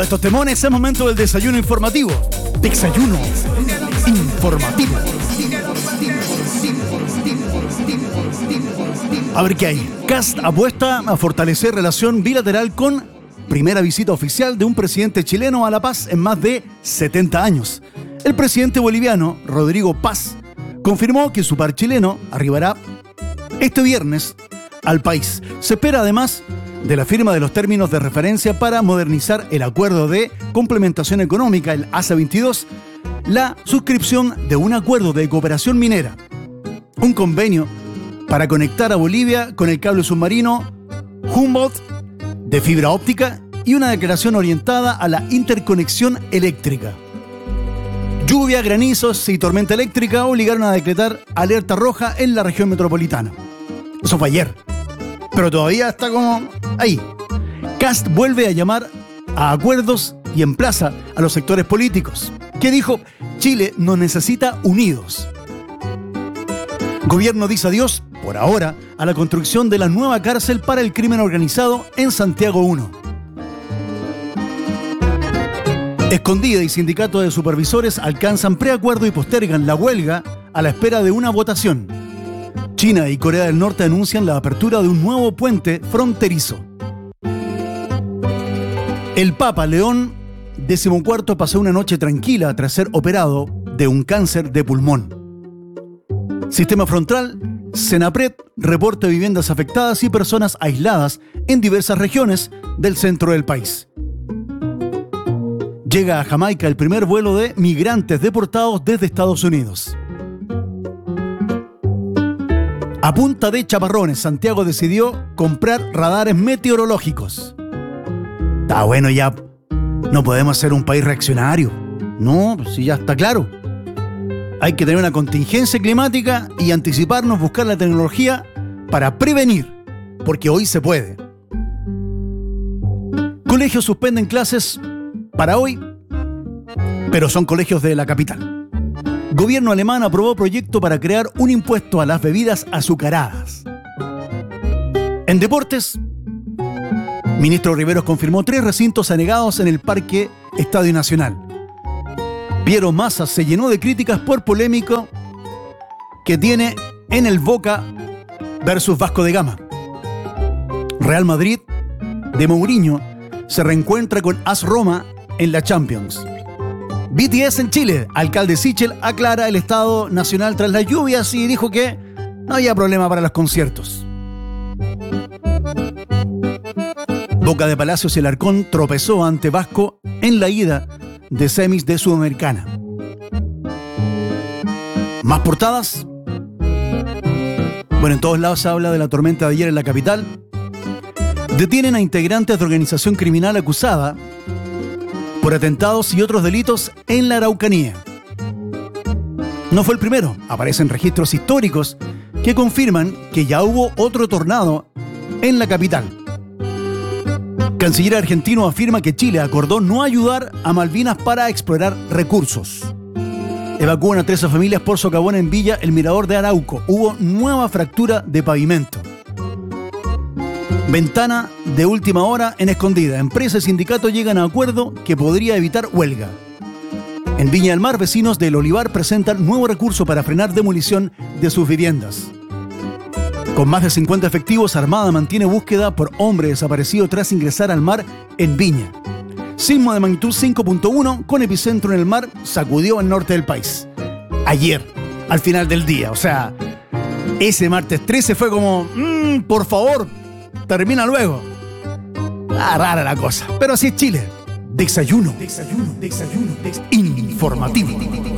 estos temones, es momento del desayuno informativo. Desayuno informativo. A ver qué hay. Kast apuesta a fortalecer relación bilateral con primera visita oficial de un presidente chileno a La Paz en más de 70 años. El presidente boliviano, Rodrigo Paz, confirmó que su par chileno arribará este viernes al país. Se espera además de la firma de los términos de referencia para modernizar el acuerdo de complementación económica, el ASA-22, la suscripción de un acuerdo de cooperación minera, un convenio para conectar a Bolivia con el cable submarino Humboldt de fibra óptica y una declaración orientada a la interconexión eléctrica. Lluvia, granizos y tormenta eléctrica obligaron a decretar alerta roja en la región metropolitana. Eso fue ayer, pero todavía está como ahí. Kast vuelve a llamar a acuerdos y emplaza a los sectores políticos, que dijo: Chile nos necesita unidos. Gobierno dice adiós, por ahora, a la construcción de la nueva cárcel para el crimen organizado en Santiago 1. Escondida y sindicato de supervisores alcanzan preacuerdo y postergan la huelga a la espera de una votación. China y Corea del Norte anuncian la apertura de un nuevo puente fronterizo. El Papa León XIV pasó una noche tranquila tras ser operado de un cáncer de pulmón. Sistema Frontal, Senapred reporta viviendas afectadas y personas aisladas en diversas regiones del centro del país. Llega a Jamaica el primer vuelo de migrantes deportados desde Estados Unidos. A punta de chaparrones, Santiago decidió comprar radares meteorológicos. Está bueno ya. No podemos ser un país reaccionario. No, pues sí, ya está claro. Hay que tener una contingencia climática y anticiparnos, buscar la tecnología para prevenir, porque hoy se puede. Colegios suspenden clases para hoy, pero son colegios de la capital. Gobierno alemán aprobó proyecto para crear un impuesto a las bebidas azucaradas. En deportes, ministro Riveros confirmó 3 recintos anegados en el Parque Estadio Nacional. Piero Massa se llenó de críticas por polémico que tiene en el Boca versus Vasco da Gama. Real Madrid de Mourinho se reencuentra con AS Roma en la Champions. BTS en Chile. Alcalde Sichel aclara el estado nacional tras las lluvias y dijo que no había problema para los conciertos. Boca de Palacios y el Arcón tropezó ante Vasco en la ida de semis de Sudamericana. Más portadas. Bueno, en todos lados se habla de la tormenta de ayer en la capital. Detienen a integrantes de organización criminal acusada por atentados y otros delitos en la Araucanía. No fue el primero. Aparecen registros históricos que confirman que ya hubo otro tornado en la capital. Canciller argentino afirma que Chile acordó no ayudar a Malvinas para explorar recursos. Evacúan a 13 familias por socavón en Villa El Mirador de Arauco. Hubo nueva fractura de pavimento. Ventana de última hora en Escondida. Empresa y sindicato llegan a acuerdo que podría evitar huelga. En Viña del Mar, vecinos del Olivar presentan nuevo recurso para frenar demolición de sus viviendas. Con más de 50 efectivos, Armada mantiene búsqueda por hombre desaparecido tras ingresar al mar en Viña. Sismo de magnitud 5.1 con epicentro en el mar sacudió el norte del país. Ayer, al final del día. O sea, ese martes 13 fue como, por favor, termina luego. Rara la cosa. Pero así es Chile. Desayuno informativo.